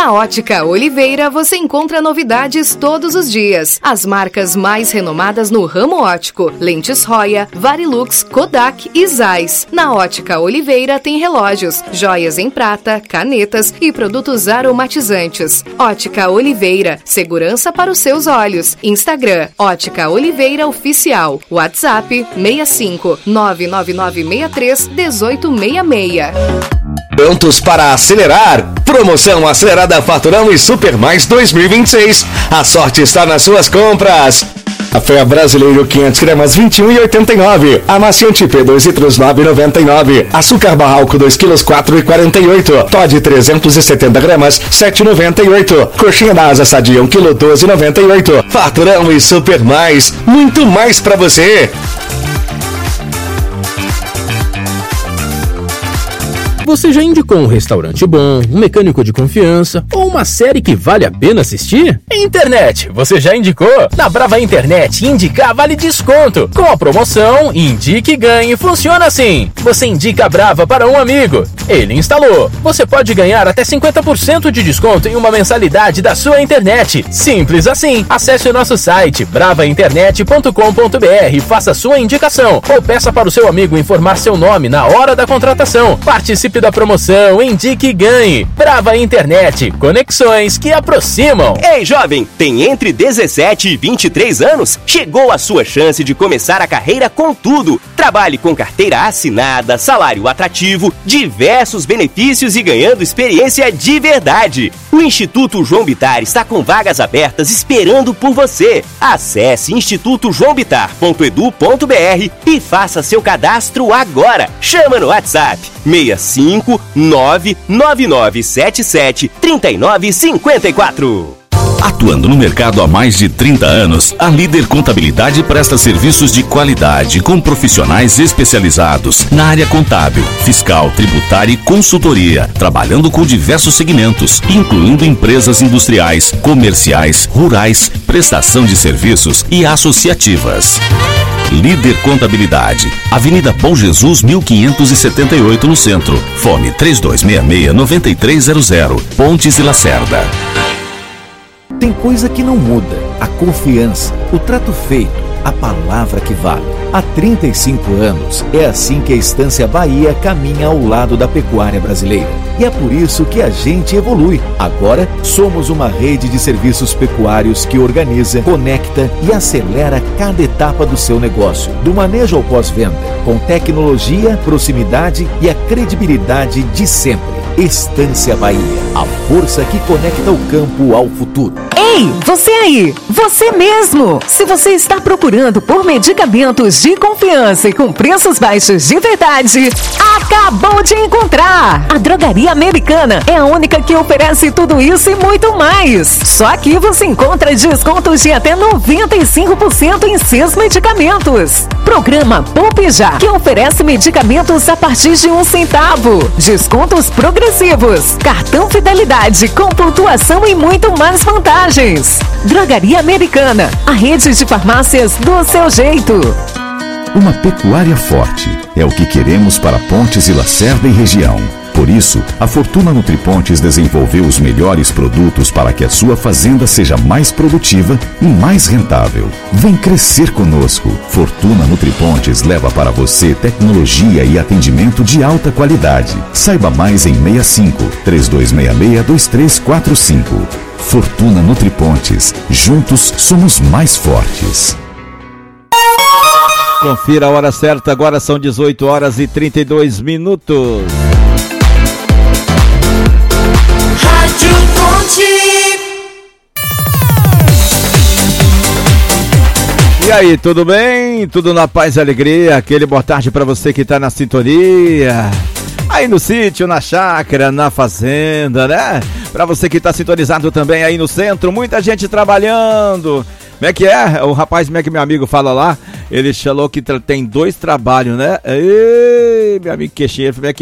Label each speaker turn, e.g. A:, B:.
A: Na Ótica Oliveira você encontra novidades todos os dias. As marcas mais renomadas no ramo óptico: Lentes Roya, Varilux, Kodak e Zeiss. Na Ótica Oliveira tem relógios, joias em prata, canetas e produtos aromatizantes. Ótica Oliveira, segurança para os seus olhos. Instagram, Ótica Oliveira Oficial. WhatsApp 65 99963 1866.
B: Prontos para acelerar? Promoção acelerada Faturão e Super Mais 2026. A sorte está nas suas compras. Café brasileiro 500 gramas 21,89. Amaciante P 2 litros 9,99. Açúcar Barralco 2 quilos 4,48. Toddy 370 gramas 7,98. Coxinha da Asa Sadia 1 quilo 12,98. Faturão e Super Mais, muito mais para você.
C: Você já indicou um restaurante bom, um mecânico de confiança ou uma série que vale a pena assistir? Internet, você já indicou? Na Brava Internet, indicar vale desconto. Com a promoção Indique e Ganhe, funciona assim. Você indica a Brava para um amigo. Ele instalou. Você pode ganhar até 50% de desconto em uma mensalidade da sua internet. Simples assim. Acesse o nosso site bravainternet.com.br, faça sua indicação ou peça para o seu amigo informar seu nome na hora da contratação. Participe da promoção Indique e Ganhe. Brava Internet, conexões que aproximam.
D: Ei, jovem, tem entre 17 e 23 anos? Chegou a sua chance de começar a carreira com tudo. Trabalhe com carteira assinada, salário atrativo, diversos benefícios e ganhando experiência de verdade. O Instituto João Bittar está com vagas abertas esperando por você. Acesse institutojoãobitar.edu.br e faça seu cadastro agora. Chama no WhatsApp 65 99977 3954.
E: Atuando no mercado há mais de 30 anos, a Líder Contabilidade presta serviços de qualidade com profissionais especializados na área contábil, fiscal, tributária e consultoria, trabalhando com diversos segmentos, incluindo empresas industriais, comerciais, rurais, prestação de serviços e associativas. Líder Contabilidade, Avenida Bom Jesus 1578 no centro. Fone 3266-9300, Pontes e Lacerda.
F: Tem coisa que não muda: a confiança, o trato feito, a palavra que vale. Há 35 anos é assim que a Estância Bahia caminha ao lado da pecuária brasileira. E é por isso que a gente evolui. Agora somos uma rede de serviços pecuários que organiza, conecta e acelera cada etapa do seu negócio, do manejo ao pós-venda, com tecnologia, proximidade e a credibilidade de sempre. Estância Bahia, a força que conecta o campo ao futuro.
G: Ei, você aí, você mesmo! Se você está procurando por medicamentos de confiança e com preços baixos de verdade, acabou de encontrar! A Drogaria Americana é a única que oferece tudo isso e muito mais. Só aqui você encontra descontos de até 95% em seus medicamentos. Programa Poupe Já, que oferece medicamentos a partir de 1 centavo. Descontos progressivos, cartão fidelidade com pontuação e muito mais vantagens. Drogaria Americana, a rede de farmácias do seu jeito.
H: Uma pecuária forte é o que queremos para Pontes e Lacerda e região. Por isso, a Fortuna Nutripontes desenvolveu os melhores produtos para que a sua fazenda seja mais produtiva e mais rentável. Vem crescer conosco. Fortuna Nutripontes leva para você tecnologia e atendimento de alta qualidade. Saiba mais em 65-3266-2345. Fortuna Nutripontes. Juntos somos mais fortes.
I: Confira a hora certa, agora são 18 horas e 32 minutos.
J: Rádio Ponte.
I: E aí, tudo bem? Tudo na paz e alegria? Aquele boa tarde para você que tá na sintonia. Aí no sítio, na chácara, na fazenda, né? Para você que tá sintonizado também aí no centro, muita gente trabalhando. Como é que é? O rapaz, como é que meu amigo fala lá? Ele falou que tem 2 trabalhos, né? Ei, meu amigo queixeiro, como é que